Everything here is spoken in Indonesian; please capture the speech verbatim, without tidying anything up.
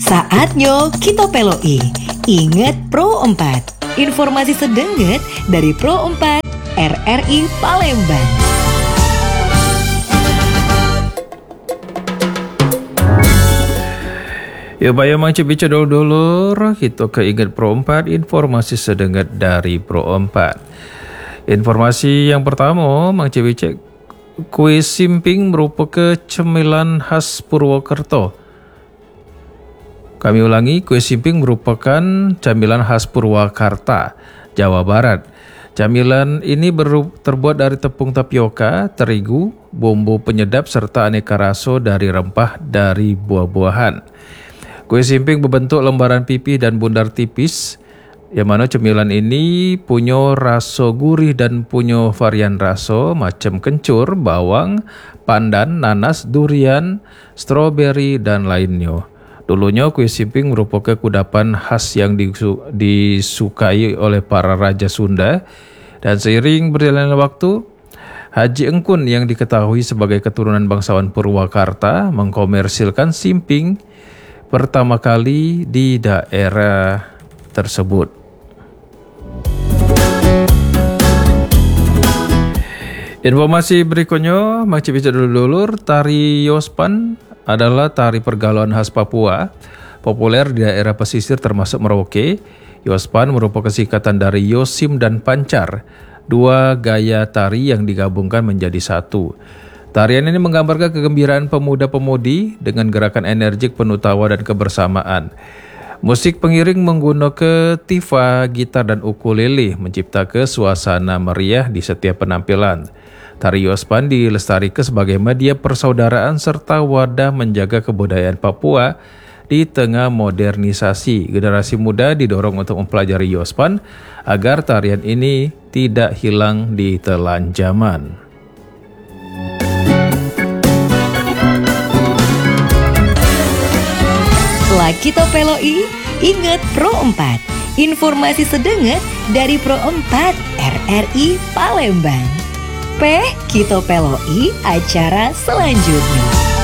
Saatnya kita peloi. Ingat Pro empat. Informasi sedenget dari Pro empat R R I Palembang. Ya bayar macam bicara dulu-dulu, kita ke ingat Pro empat, informasi sedengat dari Pro empat. Informasi yang pertama, macam bicara, kue simping merupakan cemilan khas Purwokerto. Kami ulangi, kue simping merupakan camilan khas Purwakarta, Jawa Barat. Camilan ini beru- terbuat dari tepung tapioka, terigu, bumbu penyedap serta aneka rasa dari rempah dari buah-buahan. Kue simping berbentuk lembaran pipih dan bundar tipis, yang mana cemilan ini punya rasa gurih dan punya varian rasa macam kencur, bawang, pandan, nanas, durian, stroberi dan lainnya. Dulunya kue simping merupakan kudapan khas yang disu- disukai oleh para raja Sunda, dan seiring berjalannya waktu, Haji Engkun yang diketahui sebagai keturunan bangsawan Purwakarta mengkomersilkan simping pertama kali di daerah tersebut. Informasi berikutnya, macam bicara dulu-dulu, tari Yospan adalah tari pergalauan khas Papua, populer di daerah pesisir termasuk Merauke. Yospan merupakan singkatan dari Yosim dan Pancar, dua gaya tari yang digabungkan menjadi satu. Tarian ini menggambarkan kegembiraan pemuda-pemudi dengan gerakan energik, penuh tawa dan kebersamaan. Musik pengiring menggunakan tifa, gitar dan ukulele menciptakan suasana meriah di setiap penampilan. Tari Yospan dilestarikan sebagai media persaudaraan serta wadah menjaga kebudayaan Papua di tengah modernisasi. Generasi muda didorong untuk mempelajari Yospan agar tarian ini tidak hilang di telan zaman. Setelah kita peloi, ingat Pro empat. Informasi sedenget dari Pro empat R R I Palembang. Peh kita peloi acara selanjutnya.